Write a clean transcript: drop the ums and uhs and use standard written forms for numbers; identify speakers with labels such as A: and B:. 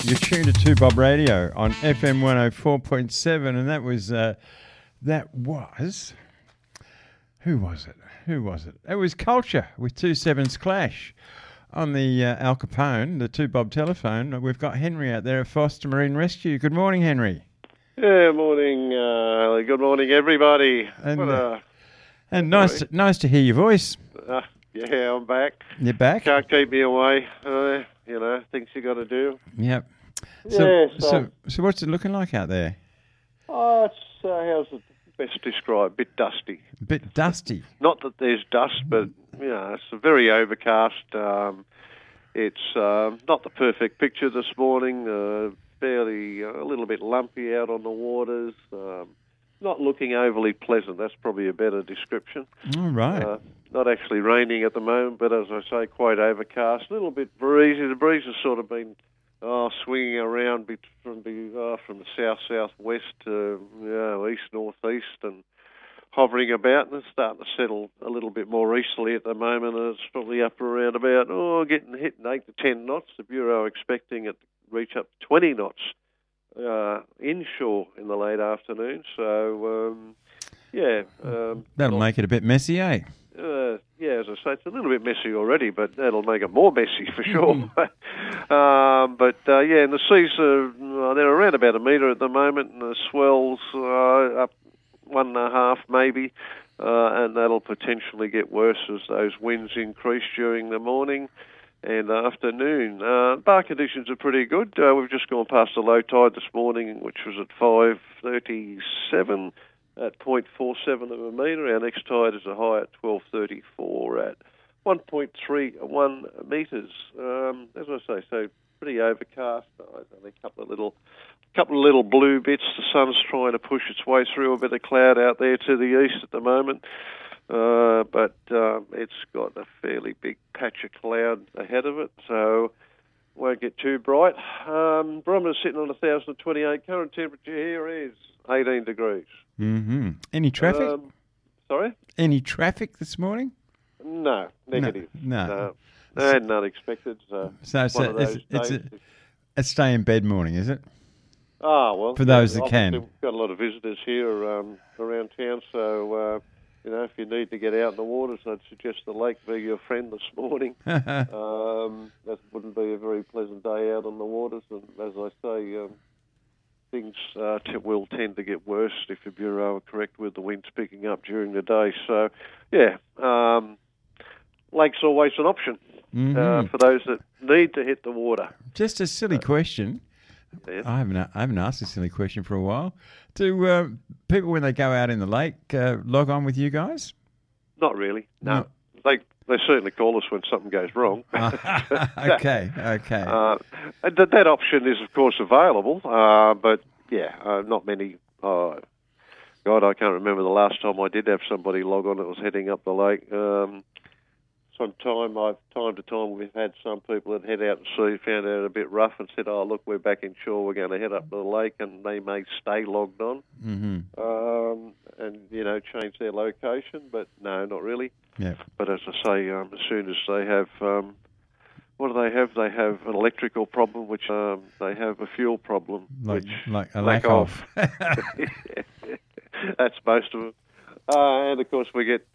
A: You're tuned to 2 Bob Radio on FM 104.7, and who was it? It was Culture with 2 Sevens Clash on the Al Capone, the 2 Bob telephone. We've got Henry out there at Foster Marine Rescue. Good morning, Henry.
B: Yeah, morning. Good morning, everybody.
A: And nice to hear your voice.
B: Yeah, I'm back.
A: You're back?
B: Can't keep me away. Things you got to do.
A: Yep.
B: So
A: What's it looking like out there?
B: Oh, it's how's it best described? A bit dusty.
A: A bit dusty.
B: Not that there's dust, but it's a very overcast. It's not the perfect picture this morning. Fairly a little bit lumpy out on the waters. Not looking overly pleasant. That's probably a better description.
A: All right.
B: Not actually raining at the moment, but as I say, quite overcast. A little bit breezy. The breeze has sort of been swinging around from the south-southwest to east-northeast and hovering about, and it's starting to settle a little bit more easterly at the moment, and it's probably up around about, getting hit 8 to 10 knots. The Bureau expecting it to reach up to 20 knots inshore in the late afternoon. So,
A: that'll make it a bit messy, eh?
B: As I say, it's a little bit messy already, but that'll make it more messy for sure. And the seas they're around about 1 metre at the moment, and the swells up 1.5 maybe, and that'll potentially get worse as those winds increase during the morning and afternoon. Bar conditions are pretty good. We've just gone past the low tide this morning, which was at 5:37. At 0.47 of a metre. Our next tide is a high at 12:34 at 1.31 metres. As I say, so pretty overcast. Only a couple of little blue bits. The sun's trying to push its way through a bit of cloud out there to the east at the moment. But it's got a fairly big patch of cloud ahead of it, so won't get too bright. Barometer's sitting on 1,028. Current temperature here is 18 degrees.
A: Mm-hmm. Any traffic?
B: Sorry?
A: Any traffic this morning?
B: No, negative.
A: No.
B: None expected. So
A: it's a stay in bed morning, is it?
B: Well.
A: For those that can.
B: We've got a lot of visitors here around town, so if you need to get out in the waters, I'd suggest the lake be your friend this morning. That wouldn't be a very pleasant day out on the waters, and as I say, things will tend to get worse if the Bureau are correct with the winds picking up during the day. So, lake's always an option for those that need to hit the water.
A: Just a silly question.
B: Yes.
A: I haven't asked a silly question for a while. Do people, when they go out in the lake, log on with you guys?
B: Not really, no. They certainly call us when something goes wrong.
A: Okay.
B: That option is, of course, available, but not many. God, I can't remember the last time I did have somebody log on that was heading up the lake. Time to time, we've had some people that head out to sea, found it a bit rough, and said, "Oh, look, we're back inshore. We're going to head up to the lake," and they may stay logged on, and change their location. But no, not really.
A: Yeah.
B: But as I say, as soon as they have, what do they have? They have an electrical problem, which they have a fuel problem,
A: like a
B: lack of. That's most of them. And of course, we get